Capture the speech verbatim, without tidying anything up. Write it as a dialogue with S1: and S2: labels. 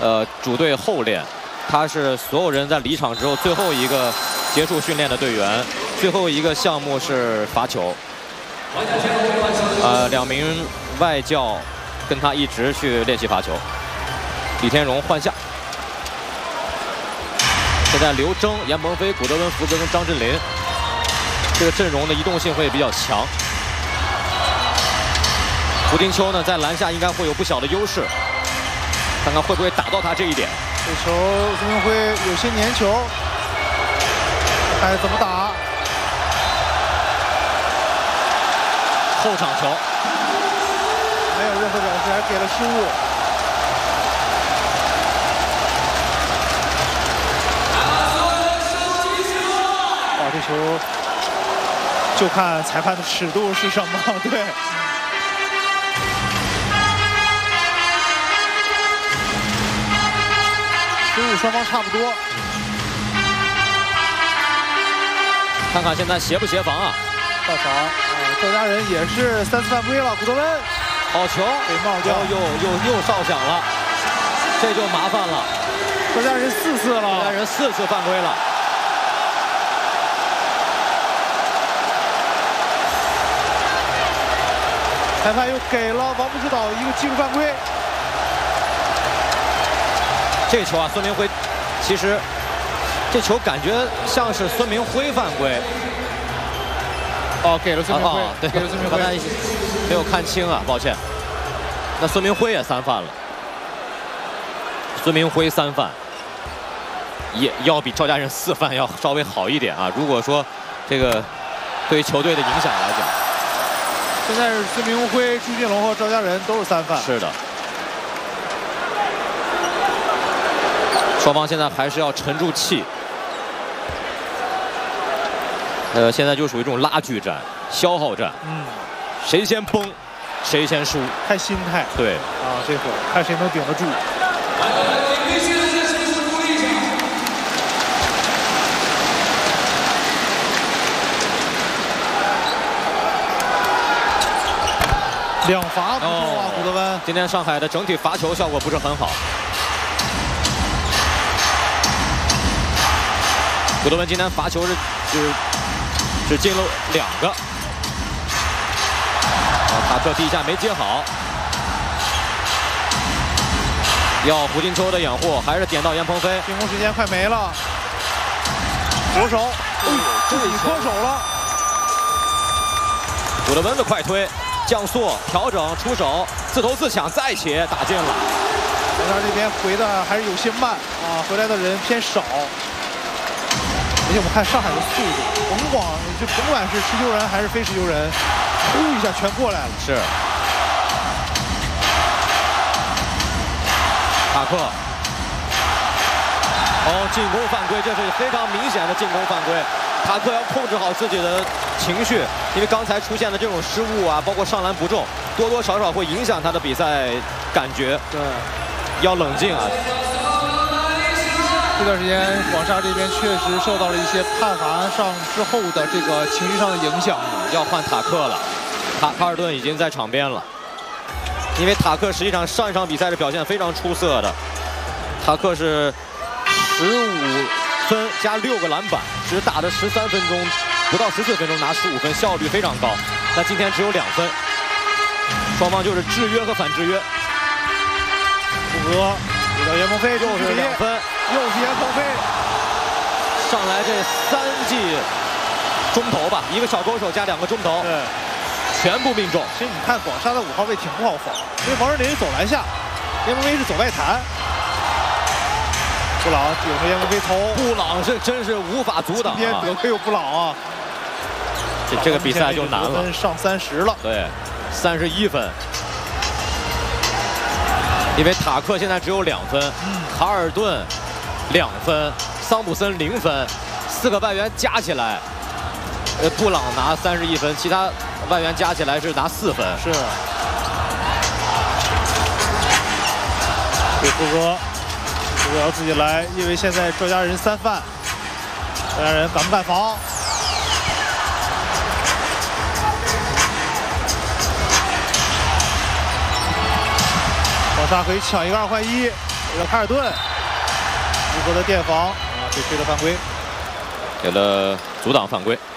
S1: 呃主队后练，他是所有人在离场之后最后一个结束训练的队员，最后一个项目是罚球。呃，两名外教跟他一直去练习罚球。李天荣换下。 现在刘铮、严鹏飞、古德温、福格跟张镇麟，这个阵容的移动性会比较强。胡金秋呢，在篮下应该会有不小的优势，看看会不会打到他这一点。
S2: 这球孙明辉有些粘球，看怎么打。
S1: 后场球，
S2: 没有任何表示，还给了失误。 这球就看裁判的尺度是什么，对。失误双方差不多。
S1: 看看现在协不协防啊？
S2: 犯防啊！赵家人也是三次犯规了，古德温
S1: 好球，
S2: 给帽掉，
S1: 又又又哨响了，这就麻烦了。
S2: 赵家人四次了，
S1: 赵家人四次犯规了。
S2: 裁判又给了王不知道一个技术犯规。
S1: 这球啊，孙明辉，其实这球感觉像是孙明辉犯规。
S2: 哦，给了孙明辉，
S1: 啊、对，
S2: 给了孙明辉，
S1: 刚才没有看清啊，抱歉。那孙明辉也三犯了。孙明辉三犯，也要比赵家人四犯要稍微好一点啊。如果说这个对于球队的影响来讲。
S2: 现在是孙明辉、朱俊龙和赵家人都是三犯。
S1: 是的，双方现在还是要沉住气。呃，现在就属于这种拉锯战、消耗战。嗯，谁先崩，谁先输。
S2: 看心态。
S1: 对。
S2: 啊，这会儿看谁能顶得住。 两罚不错啊，古德温。
S1: 今天上海的整体罚球效果不是很好。古德温今天罚球是只只进了两个。啊，塔克第一下没接好，要胡金秋的掩护，还是点到严鹏飞。
S2: 进攻时间快没了，左手，哎呦，自己脱手了。
S1: 古德温的快推。 降速调整出手，自投自抢再起打进了。
S2: 国家这边回的还是有些慢啊，回来的人偏少。而且我们看上海的速度，甭管就甭管是持球人还是非持球人，呼一下全过来了。
S1: 是。塔克。哦，进攻犯规，这是非常明显的进攻犯规。 塔克要控制好自己的情绪，因为刚才出现的这种失误啊，包括上篮不中，多多少少会影响他的比赛感觉。
S2: 对，
S1: 要冷静啊！
S2: 这段时间广厦这边确实受到了一些判罚上之后的这个情绪上的影响，
S1: 要换塔克了。塔卡尔顿已经在场边了，因为塔克实际上上一场比赛的表现非常出色的，塔克是十五。 分加六个篮板，只打了十三分钟，不到十四分钟拿十五分，效率非常高。那今天只有两分，双方就是制约和反制约。
S2: 布格给到严鹏飞，
S1: 又是两分，
S2: 又是严鹏飞。
S1: 上来这三记中投吧，一个小勾手加两个中投，
S2: 对，
S1: 全部命中。
S2: 其实你看广厦的五号位挺不好防，因为王仁林是走篮下，严鹏飞是走外弹。 布朗顶着严鹏飞投，
S1: 布朗是真是无法阻挡、啊。
S2: 今天得亏有布朗啊，
S1: 这这个比赛就难了。
S2: 上三十了，
S1: 对，三十一分。因为塔克现在只有两分，嗯、卡尔顿两分，桑普森零分，四个外援加起来，呃，布朗拿三十一分，其他外援加起来是拿四分。
S2: 是。给布哥。 不要自己来，因为现在赵家人三犯，赵家人敢不敢防？广厦可以抢一个二换一， 给了卡尔顿，如何的垫防啊？被吹了犯规，
S1: 给了阻挡犯规。